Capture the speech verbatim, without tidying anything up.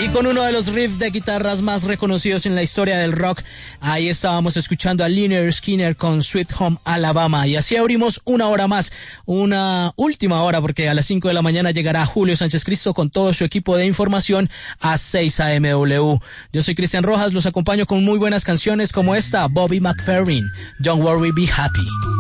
Y con uno de los riffs de guitarras más reconocidos en la historia del rock, ahí estábamos escuchando a Lynyrd Skynyrd con Sweet Home Alabama. Y así abrimos una hora más, una última hora, porque a las cinco de la mañana llegará Julio Sánchez Cristo con todo su equipo de información a seis A M W. Yo soy Cristian Rojas, los acompaño con muy buenas canciones como esta, Bobby McFerrin, Don't Worry, Be Happy.